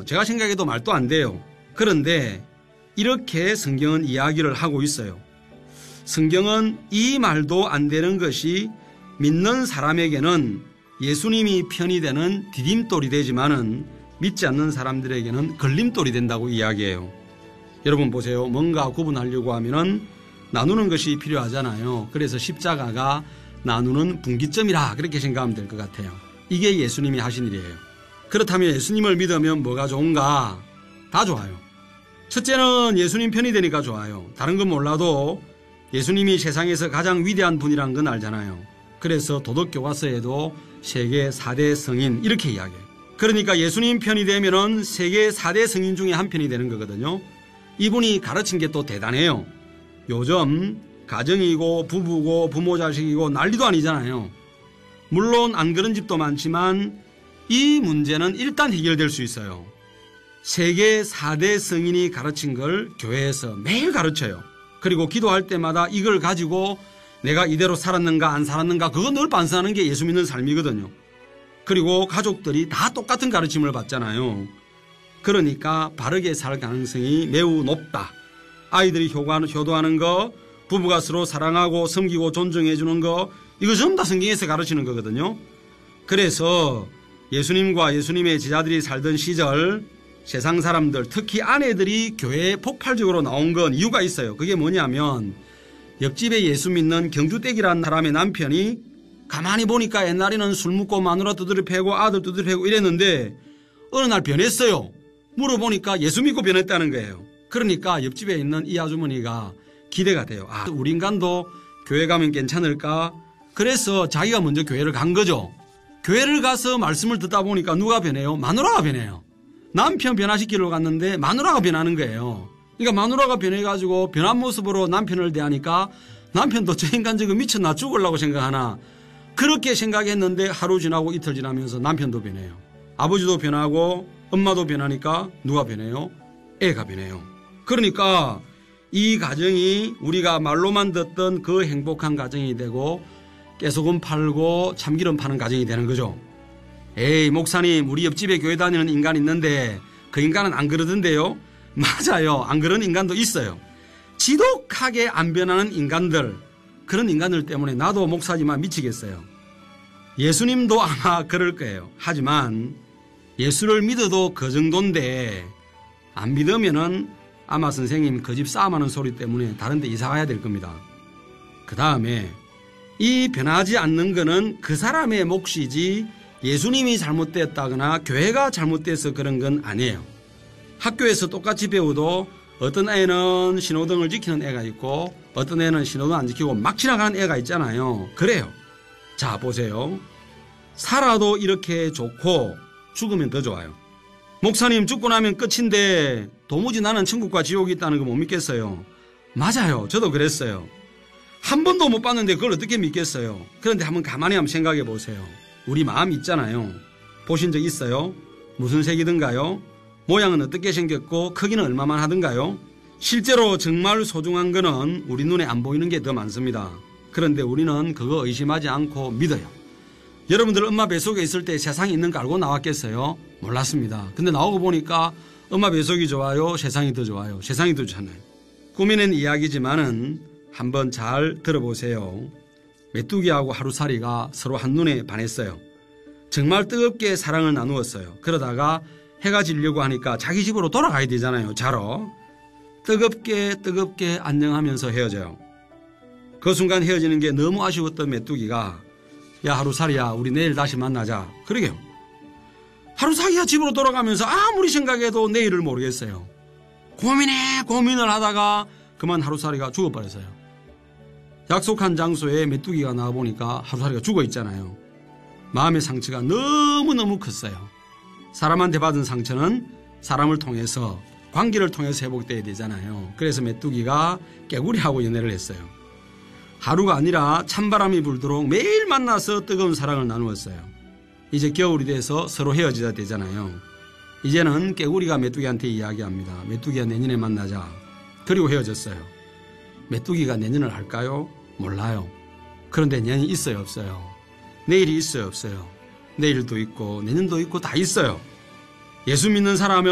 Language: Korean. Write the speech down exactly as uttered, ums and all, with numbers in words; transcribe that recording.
돼요. 제가 생각해도 말도 안 돼요. 그런데 이렇게 성경은 이야기를 하고 있어요. 성경은 이 말도 안 되는 것이 믿는 사람에게는 예수님이 편이 되는 디딤돌이 되지만은 믿지 않는 사람들에게는 걸림돌이 된다고 이야기해요. 여러분 보세요. 뭔가 구분하려고 하면은 나누는 것이 필요하잖아요. 그래서 십자가가 나누는 분기점이라 그렇게 생각하면 될 것 같아요. 이게 예수님이 하신 일이에요. 그렇다면 예수님을 믿으면 뭐가 좋은가? 다 좋아요. 첫째는 예수님 편이 되니까 좋아요. 다른 건 몰라도 예수님이 세상에서 가장 위대한 분이란 건 알잖아요. 그래서 도덕교과서에도 세계 사 대 성인 이렇게 이야기해요. 그러니까 예수님 편이 되면은 세계 사 대 성인 중에 한 편이 되는 거거든요. 이분이 가르친 게 또 대단해요. 요즘 가정이고 부부고 부모 자식이고 난리도 아니잖아요. 물론 안 그런 집도 많지만 이 문제는 일단 해결될 수 있어요. 세계 사 대 성인이 가르친 걸 교회에서 매일 가르쳐요. 그리고 기도할 때마다 이걸 가지고 내가 이대로 살았는가 안 살았는가 그거 늘 반성하는 게 예수 믿는 삶이거든요. 그리고 가족들이 다 똑같은 가르침을 받잖아요. 그러니까 바르게 살 가능성이 매우 높다. 아이들이 효도하는 거, 부부가 서로 사랑하고 섬기고 존중해 주는 거, 이거 전부 다 성경에서 가르치는 거거든요. 그래서 예수님과 예수님의 제자들이 살던 시절 세상 사람들, 특히 아내들이 교회에 폭발적으로 나온 건 이유가 있어요. 그게 뭐냐면 옆집에 예수 믿는 경주댁이라는 사람의 남편이 가만히 보니까 옛날에는 술 먹고 마누라 두드려 패고 아들 두드려 패고 이랬는데 어느 날 변했어요. 물어보니까 예수 믿고 변했다는 거예요. 그러니까 옆집에 있는 이 아주머니가 기대가 돼요. 아, 우리 인간도 교회 가면 괜찮을까? 그래서 자기가 먼저 교회를 간 거죠. 교회를 가서 말씀을 듣다 보니까 누가 변해요? 마누라가 변해요. 남편 변화시키러 갔는데 마누라가 변하는 거예요. 그러니까 마누라가 변해가지고 변한 모습으로 남편을 대하니까 남편도 저 인간 지금 미쳤나 죽으려고 생각하나 그렇게 생각했는데 하루 지나고 이틀 지나면서 남편도 변해요. 아버지도 변하고 엄마도 변하니까 누가 변해요? 애가 변해요. 그러니까 이 가정이 우리가 말로만 듣던 그 행복한 가정이 되고 깨소금 팔고 참기름 파는 가정이 되는 거죠. 에이 목사님 우리 옆집에 교회 다니는 인간 있는데 그 인간은 안 그러던데요. 맞아요. 안 그런 인간도 있어요. 지독하게 안 변하는 인간들, 그런 인간들 때문에 나도 목사지만 미치겠어요. 예수님도 아마 그럴 거예요. 하지만 예수를 믿어도 그 정도인데 안 믿으면은 아마 선생님 그 집 싸움하는 소리 때문에 다른 데 이사 가야 될 겁니다. 그 다음에 이 변하지 않는 거는 그 사람의 몫이지 예수님이 잘못됐다거나 교회가 잘못돼서 그런 건 아니에요. 학교에서 똑같이 배워도 어떤 애는 신호등을 지키는 애가 있고 어떤 애는 신호등 안 지키고 막 지나가는 애가 있잖아요. 그래요. 자 보세요. 살아도 이렇게 좋고 죽으면 더 좋아요. 목사님 죽고 나면 끝인데 도무지 나는 천국과 지옥이 있다는 거 못 믿겠어요. 맞아요. 저도 그랬어요. 한 번도 못 봤는데 그걸 어떻게 믿겠어요. 그런데 한번 가만히 한번 생각해 보세요. 우리 마음 있잖아요. 보신 적 있어요? 무슨 색이든가요? 모양은 어떻게 생겼고 크기는 얼마만 하든가요? 실제로 정말 소중한 거는 우리 눈에 안 보이는 게 더 많습니다. 그런데 우리는 그거 의심하지 않고 믿어요. 여러분들 엄마 뱃속에 있을 때 세상이 있는 거 알고 나왔겠어요? 몰랐습니다. 근데 나오고 보니까 엄마 뱃속이 좋아요? 세상이 더 좋아요? 세상이 더 좋잖아요. 꾸미는 이야기지만은 한번 잘 들어보세요. 메뚜기하고 하루살이가 서로 한눈에 반했어요. 정말 뜨겁게 사랑을 나누었어요. 그러다가 해가 지려고 하니까 자기 집으로 돌아가야 되잖아요. 자러. 뜨겁게 뜨겁게 안녕하면서 헤어져요. 그 순간 헤어지는 게 너무 아쉬웠던 메뚜기가 야 하루살이야 우리 내일 다시 만나자. 그러게요. 하루살이야 집으로 돌아가면서 아무리 생각해도 내일을 모르겠어요. 고민해 고민을 하다가 그만 하루살이가 죽어버렸어요. 약속한 장소에 메뚜기가 나와보니까 하루살이가 죽어있잖아요. 마음의 상처가 너무너무 컸어요. 사람한테 받은 상처는 사람을 통해서 관계를 통해서 회복돼야 되잖아요. 그래서 메뚜기가 깨구리하고 연애를 했어요. 하루가 아니라 찬바람이 불도록 매일 만나서 뜨거운 사랑을 나누었어요. 이제 겨울이 돼서 서로 헤어져야 되잖아요. 이제는 깨구리가 메뚜기한테 이야기합니다. 메뚜기야 내년에 만나자. 그리고 헤어졌어요. 메뚜기가 내년을 할까요? 몰라요. 그런데 내년이 있어요 없어요? 내일이 있어요 없어요? 내일도 있고 내년도 있고 다 있어요. 예수 믿는 사람은